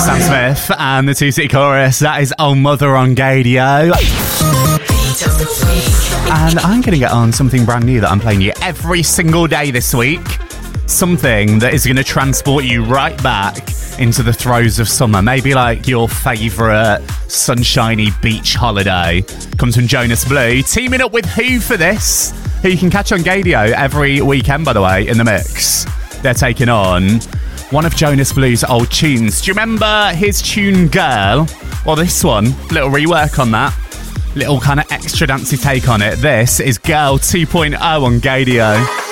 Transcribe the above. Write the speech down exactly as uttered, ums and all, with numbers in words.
Sam Smith and the Two City Chorus. That is Oh Mother on Gadio. And I'm going to get on something brand new that I'm playing you every single day this week. Something that is going to transport you right back into the throes of summer. Maybe like your favourite sunshiny beach holiday. Comes from Jonas Blue. Teaming up with Who for this? Who you can catch on Gadio every weekend, by the way, in the mix. They're taking on one of Jonas Blue's old tunes. Do you remember his tune Girl? Well, this one, little rework on that. Little kind of extra dancey take on it. This is Girl two point oh on Gadio.